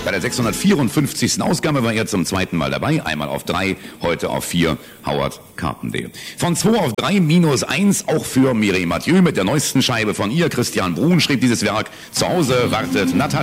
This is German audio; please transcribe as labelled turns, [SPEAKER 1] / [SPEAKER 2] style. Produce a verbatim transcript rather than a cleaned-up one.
[SPEAKER 1] Bei der sechshundertvierundfünfzigsten Ausgabe war er zum zweiten Mal dabei. Einmal auf drei, heute auf vier. Howard Carpendale. Von zwei auf drei minus eins, auch für Mireille Mathieu mit der neuesten Scheibe von ihr. Christian Brun schrieb dieses Werk. Zu Hause wartet Natascha.